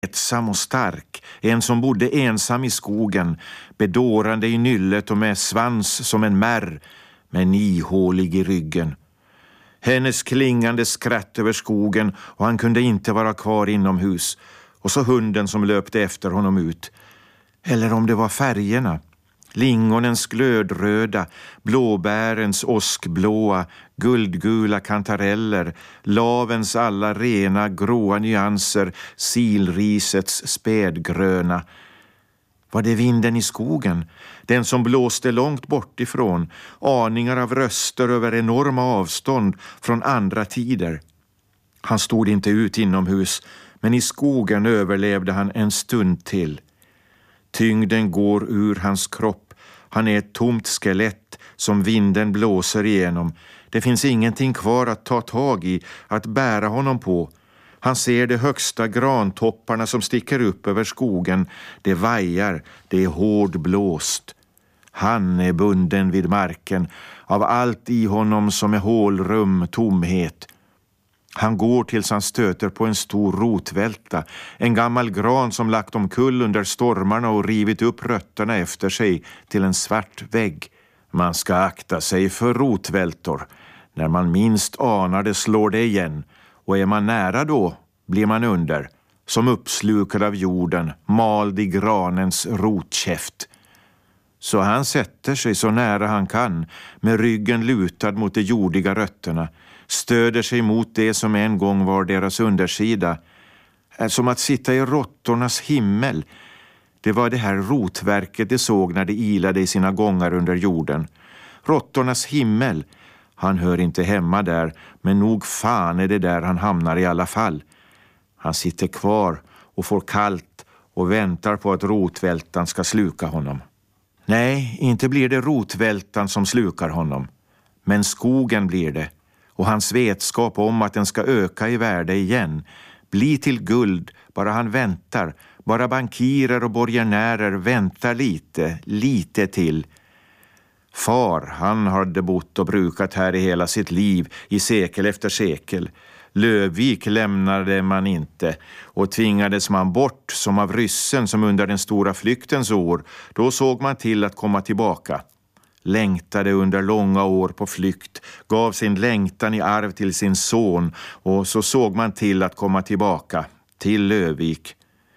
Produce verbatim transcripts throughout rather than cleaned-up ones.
etsam och stark, en som bodde ensam i skogen, bedårande i nyllet och med svans som en märr, men ihålig i ryggen. Hennes klingande skratt över skogen och han kunde inte vara kvar inomhus. Och så hunden som löpte efter honom ut. Eller om det var färgerna. Lingonens glödröda, blåbärens åskblåa, guldgula kantareller, lavens alla rena gråa nyanser, silrisets spädgröna. Var det vinden i skogen, den som blåste långt bort ifrån, aningar av röster över enorma avstånd från andra tider? Han stod inte ut inomhus, men i skogen överlevde han en stund till. Tyngden går ur hans kropp. Han är ett tomt skelett som vinden blåser igenom. Det finns ingenting kvar att ta tag i, att bära honom på. Han ser de högsta grantopparna som sticker upp över skogen. Det vajar, det är hårdblåst. Han är bunden vid marken, av allt i honom som är hålrum, tomhet. Han går tills han stöter på en stor rotvälta, en gammal gran som lagt omkull under stormarna och rivit upp rötterna efter sig till en svart vägg. Man ska akta sig för rotvältor. När man minst anar det slår det igen, och är man nära då blir man under, som uppslukad av jorden, mald i granens rotkäft. Så han sätter sig så nära han kan, med ryggen lutad mot de jordiga rötterna, stöder sig mot det som en gång var deras undersida. Är som att sitta i råttornas himmel. Det var det här rotverket de såg när de ilade i sina gångar under jorden. Råttornas himmel. Han hör inte hemma där, men nog fan är det där han hamnar i alla fall. Han sitter kvar och får kallt och väntar på att rotvältan ska sluka honom. Nej, inte blir det rotvältan som slukar honom. Men skogen blir det. Och hans vetskap om att den ska öka i värde igen. Bli till guld, bara han väntar. Bara bankirer och borgenärer väntar lite, lite till. Far, han hade bott och brukat här i hela sitt liv, i sekel efter sekel. Lövvik lämnade man inte och tvingades man bort som av ryssen som under den stora flyktens år. Då såg man till att komma tillbaka. Längtade under långa år på flykt, gav sin längtan i arv till sin son och så såg man till att komma tillbaka till Lövvik.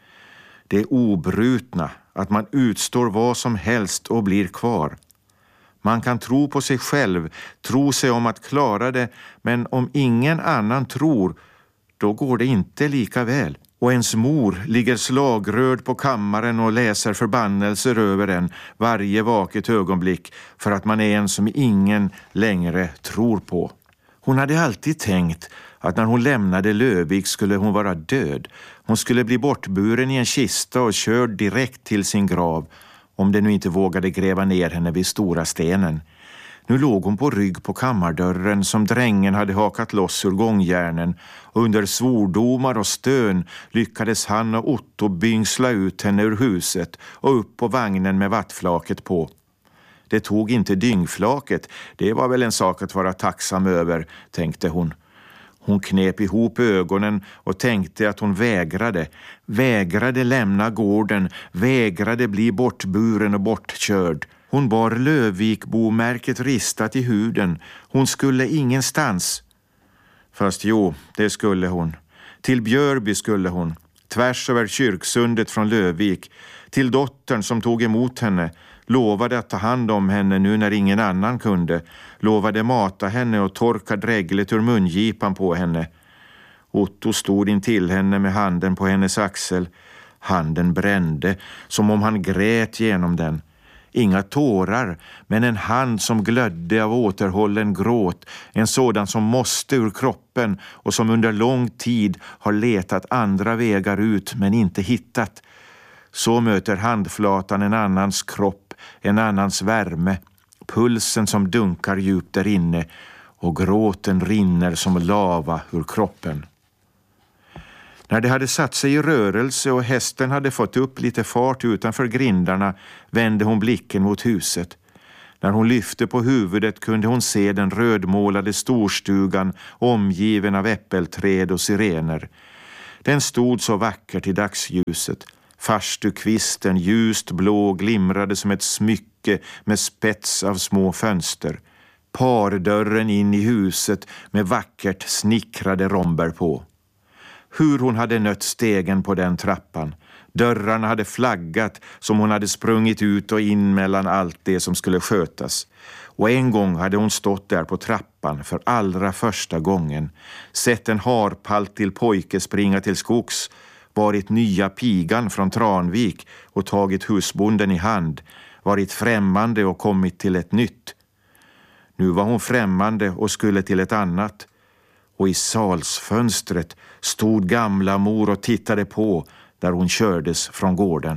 Det är obrutna, att man utstår vad som helst och blir kvar. Man kan tro på sig själv, tro sig om att klara det, men om ingen annan tror, då går det inte lika väl. Och ens mor ligger slagrörd på kammaren och läser förbannelser över en varje vaket ögonblick för att man är en som ingen längre tror på. Hon hade alltid tänkt att när hon lämnade Lövvik skulle hon vara död. Hon skulle bli bortburen i en kista och körd direkt till sin grav, om det nu inte vågade gräva ner henne vid stora stenen. Nu låg hon på rygg på kammardörren som drängen hade hakat loss ur gångjärnen, och under svordomar och stön lyckades han och Otto byngsla ut henne ur huset och upp på vagnen med vattflaket på. Det tog inte dyngflaket, det var väl en sak att vara tacksam över, tänkte hon. Hon knep ihop ögonen och tänkte att hon vägrade. Vägrade lämna gården, vägrade bli bortburen och bortkörd. Hon bar Lövvikbomärket ristat i huden. Hon skulle ingenstans. Fast jo, det skulle hon. Till Björby skulle hon. Tvärs över kyrksundet från Lövvik. Till dottern som tog emot henne. Lovade att ta hand om henne nu när ingen annan kunde. Lovade mata henne och torka dräglet ur mungipan på henne. Otto stod in till henne med handen på hennes axel. Handen brände, som om han grät genom den. Inga tårar, men en hand som glödde av återhållen gråt. En sådan som måste ur kroppen och som under lång tid har letat andra vägar ut men inte hittat. Så möter handflatan en annans kropp, en annans värme. Pulsen som dunkar djupt där inne och gråten rinner som lava ur kroppen. När det hade satt sig i rörelse och hästen hade fått upp lite fart utanför grindarna vände hon blicken mot huset. När hon lyfte på huvudet kunde hon se den rödmålade storstugan omgiven av äppelträd och sirener. Den stod så vackert i dagsljuset. Farstukvisten ljust blå glimrade som ett smycke med spets av små fönster. Pardörren in i huset med vackert snickrade romber på. Hur hon hade nött stegen på den trappan. Dörrarna hade flaggat som hon hade sprungit ut och in mellan allt det som skulle skötas. Och en gång hade hon stått där på trappan för allra första gången. Sett en harpalt till pojke springa till skogs. Varit nya pigan från Tranvik och tagit husbonden i hand. Varit främmande och kommit till ett nytt. Nu var hon främmande och skulle till ett annat. Och i salsfönstret stod gamla mor och tittade på där hon kördes från gården.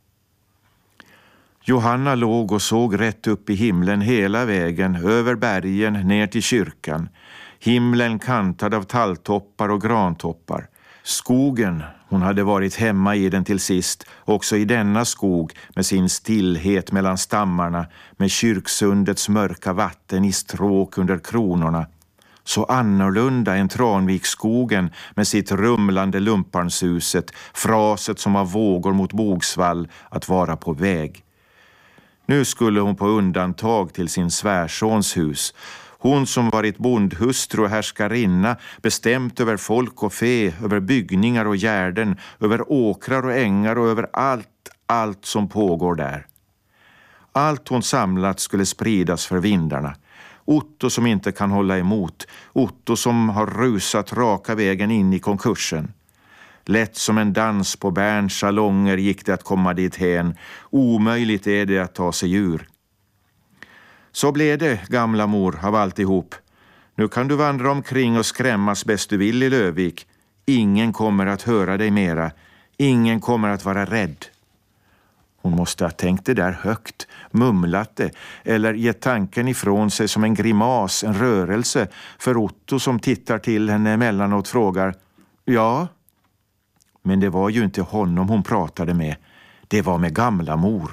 Johanna låg och såg rätt upp i himlen hela vägen, över bergen ner till kyrkan. Himlen kantad av talltoppar och grantoppar. Skogen, hon hade varit hemma i den till sist, också i denna skog med sin stillhet mellan stammarna, med kyrksundets mörka vatten i stråk under kronorna. Så annorlunda än Tranviksskogen med sitt rumlande lumparnshuset, fraset som av vågor mot Bogsvall att vara på väg. Nu skulle hon på undantag till sin svärsons hus. Hon som varit bondhustru och härskarinna, bestämt över folk och fe, över byggningar och gärden, över åkrar och ängar och över allt, allt som pågår där. Allt hon samlat skulle spridas för vindarna. Otto som inte kan hålla emot. Otto som har rusat raka vägen in i konkursen. Lätt som en dans på Berns salonger gick det att komma dit hen. Omöjligt är det att ta sig ur. Så blev det, gamla mor, av alltihop. Nu kan du vandra omkring och skrämmas bäst du vill i Lövvik. Ingen kommer att höra dig mera. Ingen kommer att vara rädd. Hon måste ha tänkt det där högt, mumlat det, eller gett tanken ifrån sig som en grimas, en rörelse, för Otto som tittar till henne emellanåt frågar: ja? Men det var ju inte honom hon pratade med. Det var med gamla mor.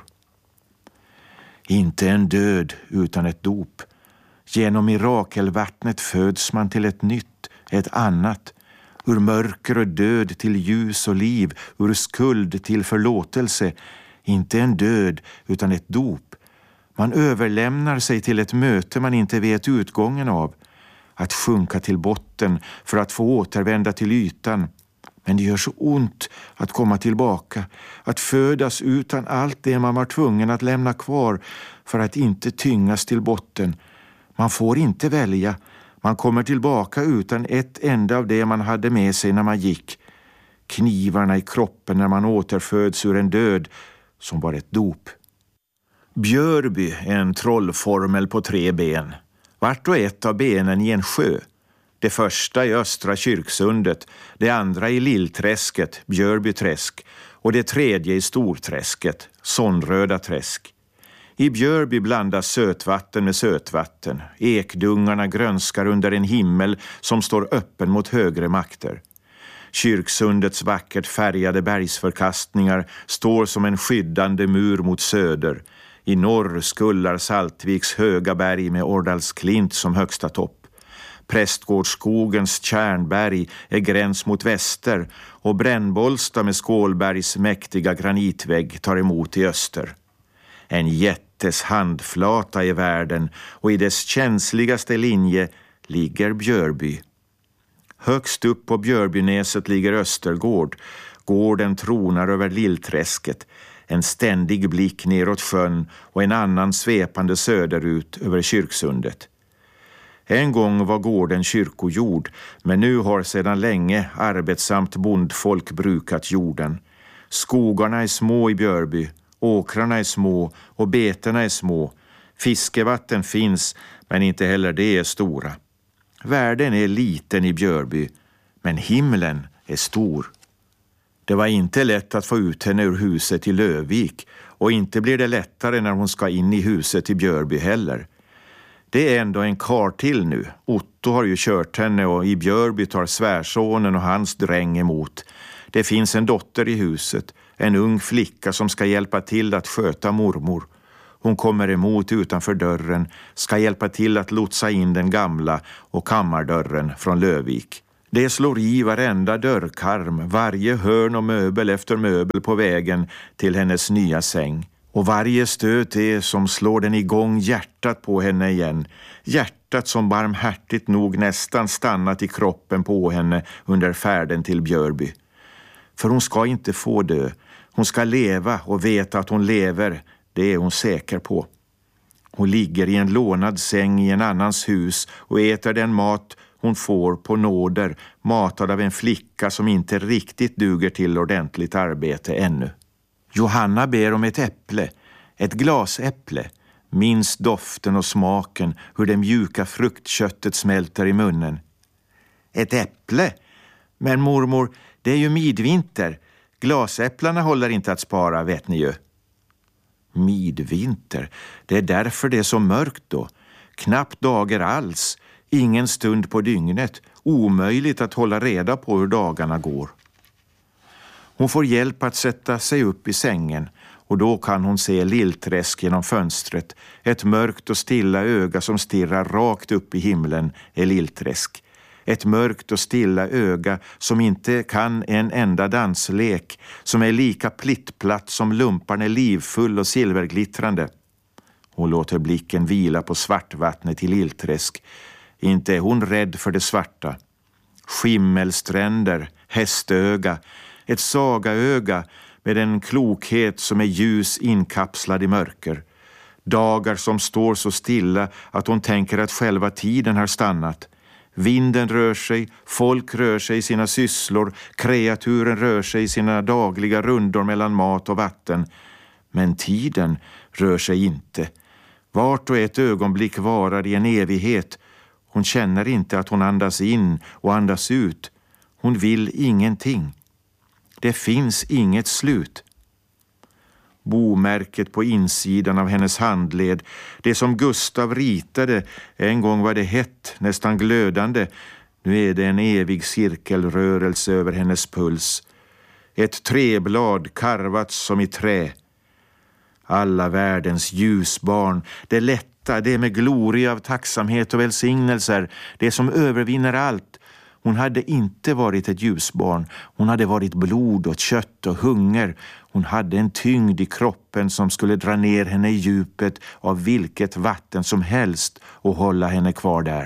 Inte en död utan ett dop. Genom mirakelvattnet föds man till ett nytt, ett annat. Ur mörker och död till ljus och liv, ur skuld till förlåtelse. Inte en död utan ett dop. Man överlämnar sig till ett möte man inte vet utgången av. Att sjunka till botten för att få återvända till ytan. Men det gör så ont att komma tillbaka. Att födas utan allt det man var tvungen att lämna kvar för att inte tyngas till botten. Man får inte välja. Man kommer tillbaka utan ett enda av det man hade med sig när man gick. Knivarna i kroppen när man återföds ur en död som var ett dop. Björby är en trollformel på tre ben. Vart och ett av benen i en sjö. Det första i Östra Kyrksundet, det andra i Lillträsket, Björbyträsk, och det tredje i Storträsket, Sonröda träsk. I Björby blandas sötvatten med sötvatten. Ekdungarna grönskar under en himmel som står öppen mot högre makter. Kyrksundets vackert färgade bergsförkastningar står som en skyddande mur mot söder. I norr skullar Saltviks höga berg med Ordalsklint som högsta topp. Prästgårdsskogens Tjärnberg är gräns mot väster och Brännbollsta med Skålbergs mäktiga granitvägg tar emot i öster. En jättes handflata i världen och i dess känsligaste linje ligger Björby. Högst upp på Björbynäset ligger Östergård. Gården tronar över Lillträsket. En ständig blick neråt sjön och en annan svepande söderut över Kyrksundet. En gång var gården kyrkojord, men nu har sedan länge arbetsamt bondfolk brukat jorden. Skogarna är små i Björby, åkrarna är små och beterna är små. Fiskevatten finns, men inte heller det är stora. Världen är liten i Björby, men himlen är stor. Det var inte lätt att få ut henne ur huset i Lövvik, och inte blir det lättare när hon ska in i huset i Björby heller. Det är ändå en kar till nu. Otto har ju kört henne och i Björby tar svärsonen och hans dräng emot. Det finns en dotter i huset, en ung flicka som ska hjälpa till att sköta mormor. Hon kommer emot utanför dörren, ska hjälpa till att lotsa in den gamla och kammardörren från Lövvik. Det slår i varenda dörrkarm, varje hörn och möbel efter möbel på vägen till hennes nya säng. Och varje stöt är som slår den igång hjärtat på henne igen. Hjärtat som barmhärtigt nog nästan stannat i kroppen på henne under färden till Björby. För hon ska inte få dö. Hon ska leva och veta att hon lever. Det är hon säker på. Hon ligger i en lånad säng i en annans hus och äter den mat hon får på nåder, matad av en flicka som inte riktigt duger till ordentligt arbete ännu. Johanna ber om ett äpple, ett glasäpple. Minns doften och smaken, hur det mjuka fruktköttet smälter i munnen. Ett äpple? Men mormor, det är ju midvinter. Glasäpplarna håller inte att spara, vet ni ju. Midvinter, det är därför det är så mörkt då. Knappt dagar alls, ingen stund på dygnet. Omöjligt att hålla reda på hur dagarna går. Hon får hjälp att sätta sig upp i sängen och då kan hon se Lillträsk genom fönstret. Ett mörkt och stilla öga som stirrar rakt upp i himlen är Lillträsk. Ett mörkt och stilla öga som inte kan en enda danslek, som är lika plittplatt som lumparna är livfull och silverglittrande. Hon låter blicken vila på svartvattnet i Lillträsk. Inte är hon rädd för det svarta. Skimmelstränder, hästöga, ett sagaöga med en klokhet som är ljus inkapslad i mörker. Dagar som står så stilla att hon tänker att själva tiden har stannat. Vinden rör sig, folk rör sig i sina sysslor, kreaturen rör sig i sina dagliga rundor mellan mat och vatten. Men tiden rör sig inte. Vart och ett ögonblick varar i en evighet. Hon känner inte att hon andas in och andas ut. Hon vill ingenting. Det finns inget slut. Bomärket på insidan av hennes handled, det som Gustav ritade, en gång var det hett, nästan glödande. Nu är det en evig cirkelrörelse över hennes puls. Ett träblad karvat som i trä. Alla världens ljusbarn, det lätta, det med gloria av tacksamhet och välsignelser, det som övervinner allt. Hon hade inte varit ett ljusbarn. Hon hade varit blod och kött och hunger. Hon hade en tyngd i kroppen som skulle dra ner henne i djupet av vilket vatten som helst och hålla henne kvar där.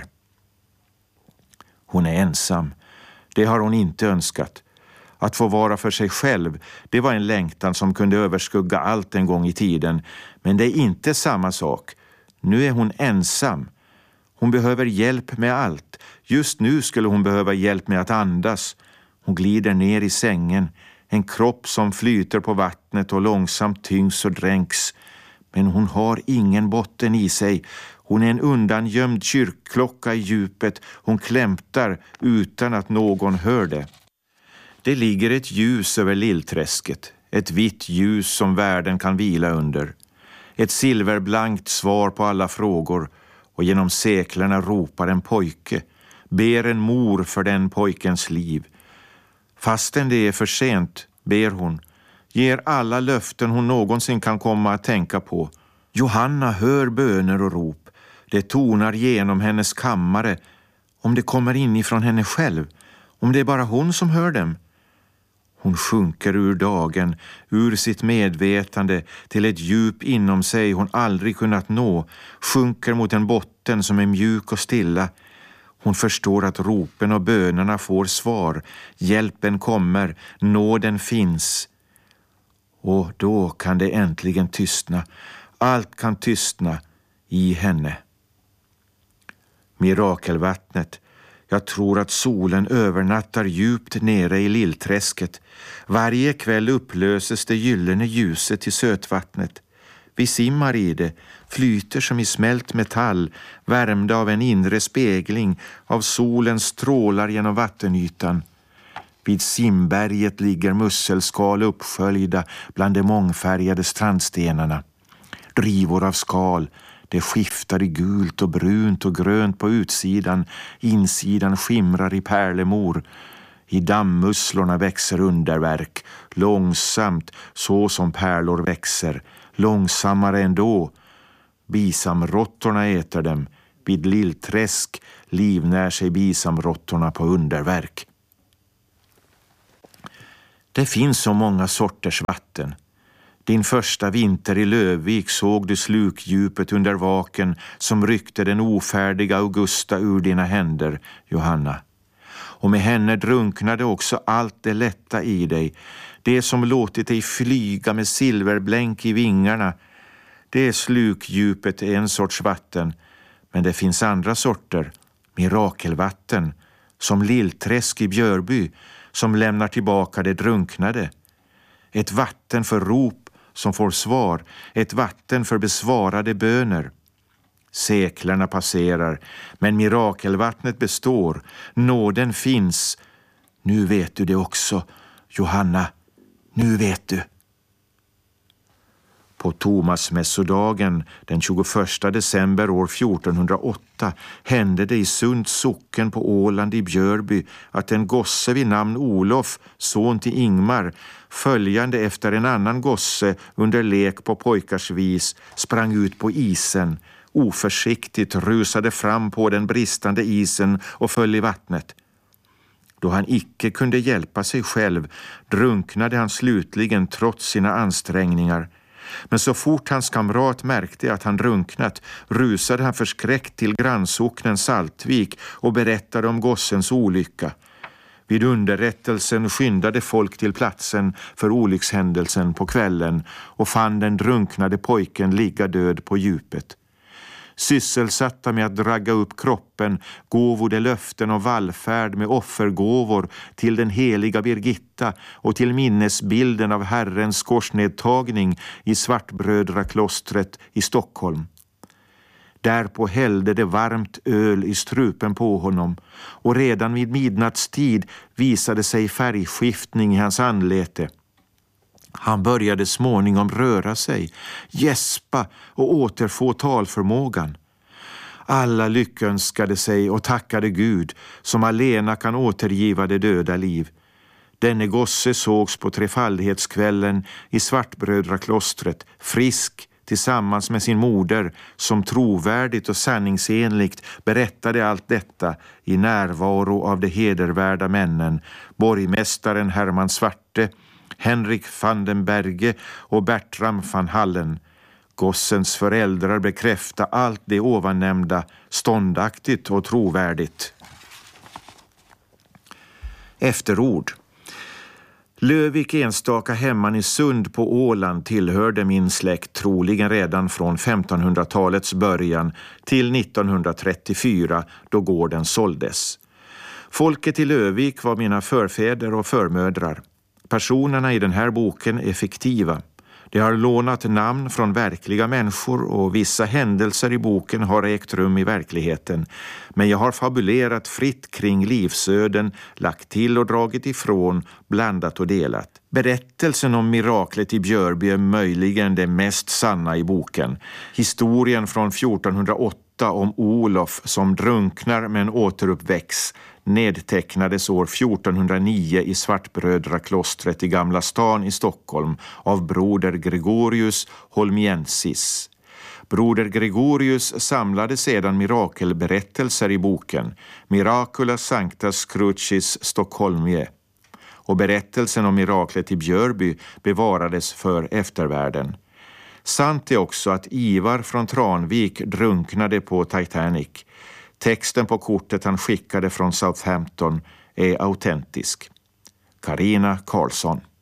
Hon är ensam. Det har hon inte önskat. Att få vara för sig själv, det var en längtan som kunde överskugga allt en gång i tiden. Men det är inte samma sak. Nu är hon ensam. Hon behöver hjälp med allt. Just nu skulle hon behöva hjälp med att andas. Hon glider ner i sängen. En kropp som flyter på vattnet och långsamt tyngs och dränks. Men hon har ingen botten i sig. Hon är en undangömd kyrkklocka i djupet. Hon klämtar utan att någon hör det. Det ligger ett ljus över Lillträsket. Ett vitt ljus som världen kan vila under. Ett silverblankt svar på alla frågor. Och genom seklerna ropar en pojke. Ber en mor för den pojkens liv. Fastän det är för sent, ber hon. Ger alla löften hon någonsin kan komma att tänka på. Johanna hör böner och rop. Det tonar genom hennes kammare. Om det kommer inifrån henne själv. Om det är bara hon som hör dem. Hon sjunker ur dagen, ur sitt medvetande till ett djup inom sig hon aldrig kunnat nå. Sjunker mot en botten som är mjuk och stilla. Hon förstår att ropen och bönerna får svar. Hjälpen kommer, nåden finns. Och då kan det äntligen tystna. Allt kan tystna i henne. Mirakelvattnet. Jag tror att solen övernattar djupt nere i Lillträsket. Varje kväll upplöses det gyllene ljuset i sötvattnet. Vi simmar i det, flyter som i smält metall, värmda av en inre spegling av solens strålar genom vattenytan. Vid simberget ligger musselskal uppsköljda bland de mångfärgade strandstenarna. Drivor av skal, det skiftar i gult och brunt och grönt på utsidan, insidan skimrar i pärlemor. I dammmusslorna växer underverk, långsamt så som pärlor växer, långsammare ändå. Bisamråttorna äter dem, vid Lillträsk livnär sig bisamråttorna på underverk. Det finns så många sorters vatten. Din första vinter i Lövvik såg du slukdjupet under vaken som ryckte den ofärdiga Augusta ur dina händer, Johanna. Och med henne drunknade också allt det lätta i dig, det som låtit dig flyga med silverblänk i vingarna. Det slukdjupet är en sorts vatten, men det finns andra sorter, mirakelvatten, som Lillträsk i Björby, som lämnar tillbaka det drunknade. Ett vatten för rop som får svar, ett vatten för besvarade böner. Seklerna passerar, men mirakelvattnet består. Nåden finns. Nu vet du det också, Johanna. Nu vet du. På Tomasmässodagen den tjugoförsta december år fjortonhundraåtta hände det i Sunds socken på Åland i Björby att en gosse vid namn Olof, son till Ingmar, följande efter en annan gosse under lek på pojkars vis, sprang ut på isen, oförsiktigt rusade fram på den bristande isen och föll i vattnet. Då han icke kunde hjälpa sig själv drunknade han slutligen trots sina ansträngningar. Men så fort hans kamrat märkte att han drunknat rusade han förskräckt till grannsocknen Saltvik och berättade om gossens olycka. Vid underrättelsen skyndade folk till platsen för olyckshändelsen på kvällen och fann den drunknade pojken ligga död på djupet. Sysselsatta med att dragga upp kroppen gåvo de löften och vallfärd med offergåvor till den heliga Birgitta och till minnesbilden av Herrens korsnedtagning i Svartbrödraklostret i Stockholm. Därpå hällde det varmt öl i strupen på honom och redan vid midnattstid visade sig färgskiftning i hans anlete. Han började småningom röra sig, gäspa och återfå talförmågan. Alla lyckönskade sig och tackade Gud som alena kan återgiva det döda liv. Denne gosse sågs på trefaldighetskvällen i Svartbrödraklostret, frisk tillsammans med sin moder som trovärdigt och sanningsenligt berättade allt detta i närvaro av de hedervärda männen, borgmästaren Herman Svarte, Henrik van den Berge och Bertram van Hallen. Gossens föräldrar bekräfta allt det ovannämnda ståndaktigt och trovärdigt. Efterord. Lövvik enstaka hemman i Sund på Åland tillhörde min släkt troligen redan från femtonhundratalets början till nittonhundratrettiofyra då gården såldes. Folket i Lövvik var mina förfäder och förmödrar. Personerna i den här boken är fiktiva. De har lånat namn från verkliga människor och vissa händelser i boken har ägt rum i verkligheten. Men jag har fabulerat fritt kring livsöden, lagt till och dragit ifrån, blandat och delat. Berättelsen om miraklet i Björby är möjligen det mest sanna i boken. Historien från fjortonhundraåtta om Olof som drunknar men återuppväcks nedtecknades år fjortonhundranio i Svartbrödraklostret i Gamla stan i Stockholm av broder Gregorius Holmiensis. Broder Gregorius samlade sedan mirakelberättelser i boken Miracula Sanctas Crucis Stockholmie, och berättelsen om miraklet i Björby bevarades för eftervärlden. Sant är också att Ivar från Tranvik drunknade på Titanic. Texten på kortet han skickade från Southampton är autentisk. Carina Karlsson.